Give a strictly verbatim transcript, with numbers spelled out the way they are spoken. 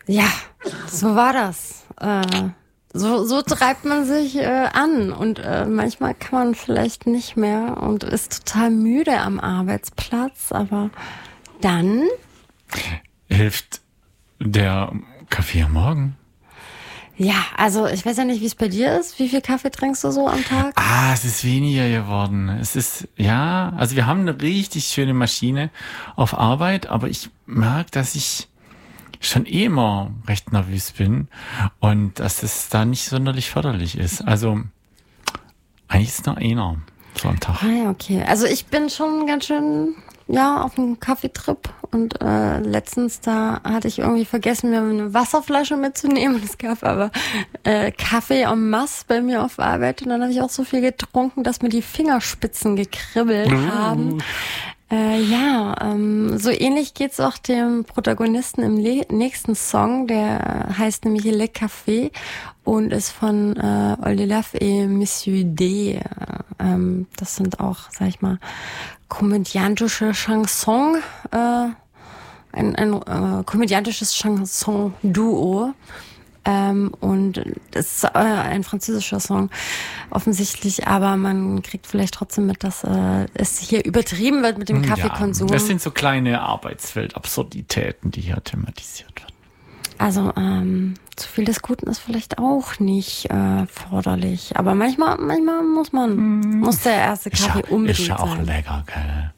Ja, so war das. Äh, so, so treibt man sich äh, an und äh, manchmal kann man vielleicht nicht mehr und ist total müde am Arbeitsplatz, aber dann... Hilft der Kaffee am Morgen? Ja, also ich weiß ja nicht, wie es bei dir ist. Wie viel Kaffee trinkst du so am Tag? Ah, es ist weniger geworden. Es ist, ja, also wir haben eine richtig schöne Maschine auf Arbeit, aber ich merke, dass ich schon eh immer recht nervös bin und dass es da nicht sonderlich förderlich ist. Also eigentlich ist nur einer so am Tag. Ah ja, okay. Also ich bin schon ganz schön, ja, auf einem Kaffeetrip und äh, letztens da hatte ich irgendwie vergessen, mir eine Wasserflasche mitzunehmen. Es gab aber äh, Kaffee en masse bei mir auf Arbeit und dann habe ich auch so viel getrunken, dass mir die Fingerspitzen gekribbelt Uh. haben. Äh, ja, ähm, so ähnlich geht's auch dem Protagonisten im Le- nächsten Song, der heißt nämlich Le Café und ist von äh, Oldelaf et Monsieur D. Ähm, das sind auch, sag ich mal, komödiantische Chanson, äh, ein, ein äh, komödiantisches Chanson-Duo. Ähm, und es ist äh, ein französischer Song offensichtlich, aber man kriegt vielleicht trotzdem mit, dass äh, es hier übertrieben wird mit dem Kaffeekonsum. Ja, das sind so kleine Arbeitswelt-Absurditäten, die hier thematisiert werden. Also ähm, zu viel des Guten ist vielleicht auch nicht äh, förderlich, aber manchmal, manchmal muss man, mm. muss der erste Kaffee ist ja, unbedingt ist ja auch sein. lecker, gell?